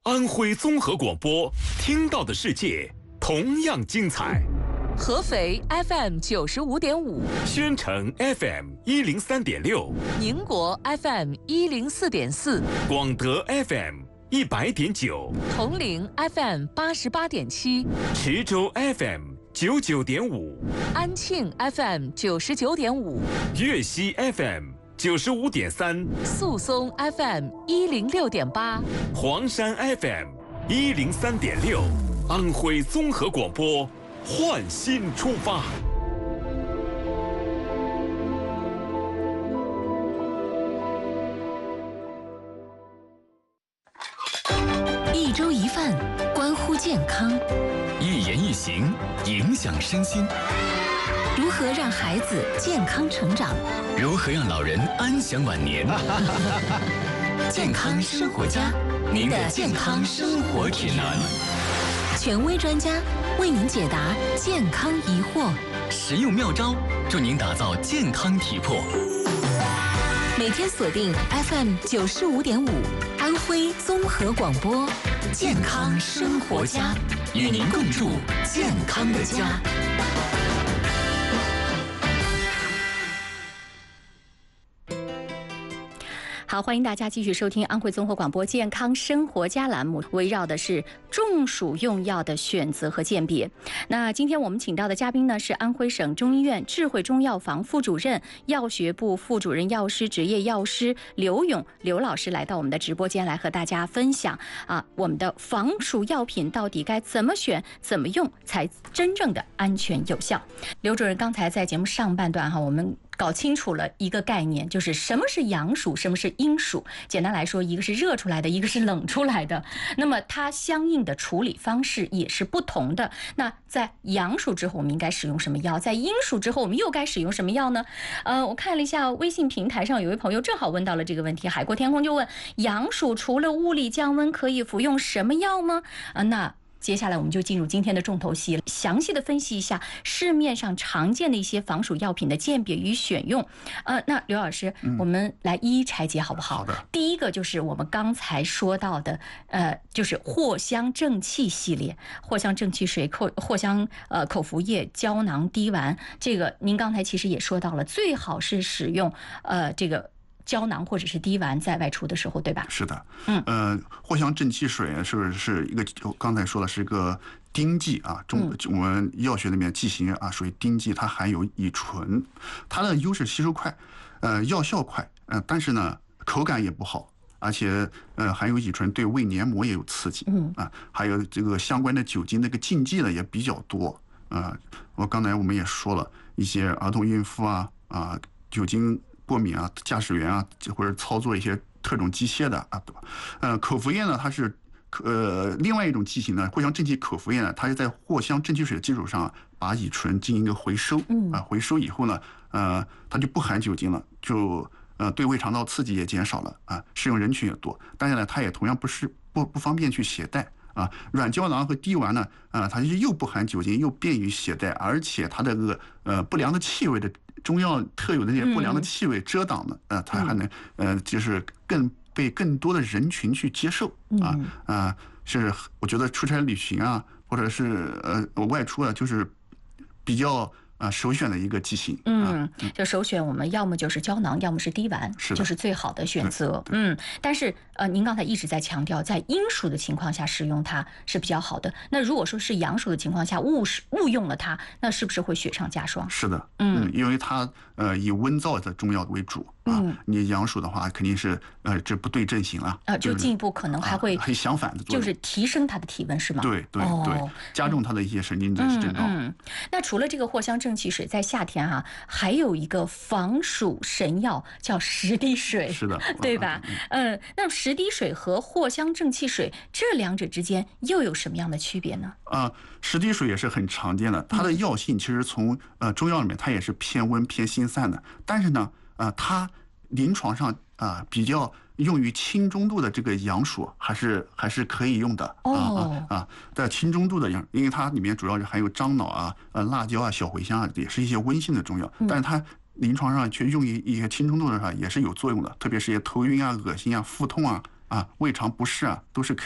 安徽综合广播，听到的世界同样精彩。 合肥 FM 95.5， 宣城 FM 103.6， 宁国 FM 104.4， 广德 FM 100.9， 铜陵 FM 88.7， 池州 FM 99.5， 安庆 FM 99.5， 粤西 FM 95.3， 宿松 FM 106.8， 黄山 FM 103.6，安徽综合广播，焕新出发。 一粥一饭，关乎健康； 一言一行，影响身心。 如何让孩子健康成长？ 如何让老人安享晚年？健康生活家，您的健康生活指南。 权威专家为您解答健康疑惑， 实用妙招助您打造健康体魄。 每天锁定 FM 95.5，安徽综合广播， 健康生活家，与您共筑健康的家。 好，欢迎大家继续收听安徽综合广播健康生活家栏目，围绕的是中暑用药的选择和鉴别。那今天我们请到的嘉宾呢，是安徽省中医院智慧中药房副主任、药学部副主任药师、执业药师刘勇刘老师，来到我们的直播间来和大家分享我们的防暑药品到底该怎么选、怎么用才真正的安全有效。刘主任刚才在节目上半段我们搞清楚了一个概念，就是什么是阳暑，什么是阴暑。简单来说，一个是热出来的，一个是冷出来的。那么它相应的处理方式也是不同的。那在阳暑之后，我们应该使用什么药？在阴暑之后，我们又该使用什么药呢？我看了一下微信平台上有位朋友正好问到了这个问题，海阔天空就问：阳暑除了物理降温，可以服用什么药吗？那接下来我们就进入今天的重头戏，详细的分析一下市面上常见的一些防暑药品的鉴别与选用。那刘老师，我们来一一拆解好不好？ 好的。 第一个就是我们刚才说到的，就是藿香正气系列，藿香正气水、藿香口服液、胶囊滴丸。这个您刚才其实也说到了，最好是使用这个胶囊或者是滴丸在外出的时候，对吧？ 是的，藿香正气水是一个，刚才说的是一个丁剂啊，我们药学里面剂型属于丁剂，它含有乙醇，它的优势吸收快，药效快，但是呢口感也不好，而且含有乙醇对胃黏膜也有刺激，还有这个相关的酒精那个禁忌呢也比较多，刚才我们也说了一些儿童孕妇酒精过敏驾驶员或者操作一些特种机械的口服液呢，它是另外一种剂型呢，藿香正气口服液呢，它是在藿香正气水的基础上把乙醇进行一个回收，回收以后呢，它就不含酒精了，就对胃肠道刺激也减少了适用人群也多，但是呢，它也同样不方便去携带。软胶囊和滴丸呢，它又不含酒精，又便于携带，而且它的这个不良的气味的中药特有的那些不良的气味遮挡的，它还能就是被更多的人群去接受是我觉得出差旅行或者是外出就是比较首选的一个剂型。 就首选我们要么就是胶囊，要么是滴丸，就是最好的选择。但是您刚才一直在强调，在阴暑的情况下使用它是比较好的。那如果说是阳暑的情况下误用了它，那是不是会雪上加霜？ 是的，因为它以温燥的中药为主你阳暑的话肯定是这不对症型了， 就进一步可能还会相反的作用， 就是提升它的体温是吗？ 对，加重它的一些神经症状。 那除了这个藿香正气水，在夏天还有一个防暑神药叫十滴水， 是的， 对吧？那十滴水和藿香正气水这两者之间又有什么样的区别呢？ 十滴水也是很常见的，它的药性其实从中药里面它也是偏温偏心散的，但是呢它临床上比较用于轻中度的这个阳暑还是可以用的在轻中度的阳，因为它里面主要是含有樟脑辣椒小茴香也是一些温性的中药，但是它临床上却用于一些轻中度的也是有作用的，特别是一些头晕恶心腹痛胃肠不适都是可以